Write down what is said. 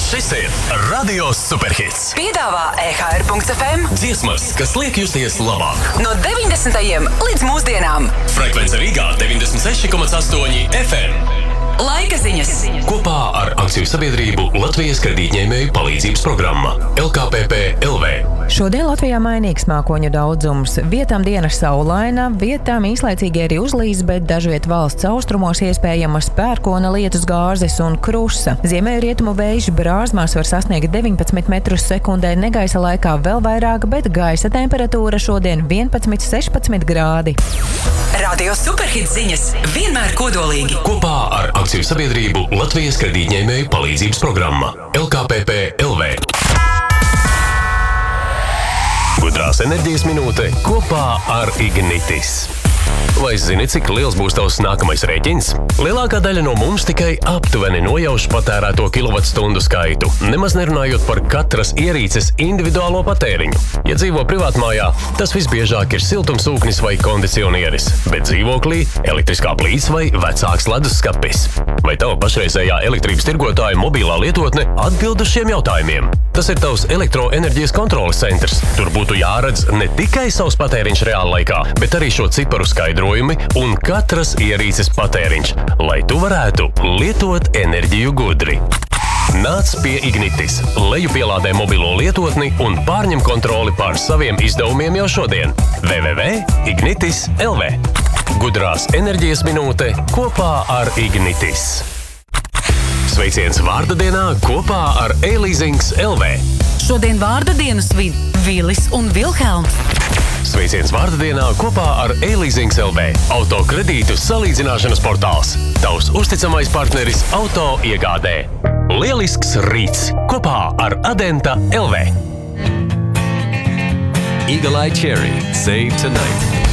Šis ir Radio Superhits. Piedāvā EHR.FM Dziesmas, kas liek justies labāk. no 90. līdz mūsdienām. Frekvence Rīgā 96,8 FM. Laika ziņas. Kopā ar akciju sabiedrību Latvijas kredītņēmēju palīdzības programma LKPP LV. Šodien Latvijā mainīgs mākoņu daudzums. Vietām diena saulaina, vietām īslaicīgi arī uzlīs, bet dažviet valsts austrumos iespējamas pērkona lietus gāzes un krusa. Ziemeļrietumu vējš Brāzmās var sasniegt 19 metrus sekundē, negaisa laikā vēl vairāk, bet gaisa temperatūra šodien 11–16 grādi. Radio Superhits ziņas vienmēr kodolīgi. Kopā ar akciju sabiedrību Latvijas kredītņēmēju palīdzības programma LKPP LV. Gudrās enerģijas minūte kopā ar Ignitis. Vai zini, cik liels būs tavs nākamais rēķins? Lielākā daļa no mums tikai aptuveni nojauš patērēto kilovatstundu skaitu, nemaz nerunājot par katras ierīces individuālo patēriņu. Ja dzīvo privātmājā, tas visbiežāk ir siltumsūknis vai kondicionieris, bet dzīvoklī elektriskā plīts vai vecāks leduskapis. Vai tava pašreizējā elektrības tirgotāja mobilā lietotne atbild uz šiem jautājumiem? Tas ir tavs elektroenerģijas kontroles centrs. Tur būtu jāredz ne tikai savs patēriņš reāla laikā, bet arī šo ciparu skaidrojumi un katras ierīces patēriņš, lai tu varētu lietot enerģiju gudri. Nāc pie Ignitis, lejupielādē mobilo lietotni un pārņem kontroli pār saviem izdevumiem jau šodien. www.ignitis.lv. Gudrās enerģijas minūte kopā ar Ignitis. Sveiciens vārda dienā kopā ar E-Leasings LV. Šodien vārda dienu svin Vilis un Vilhelms. Sveiciens vārda dienā kopā ar E-Leasings LV. Auto kredītu salīdzināšanas portāls. Tavs uzticamais partneris auto iegādē. Lielisks rīts kopā ar Adenta LV. Eagle Eye Cherry. Save tonight.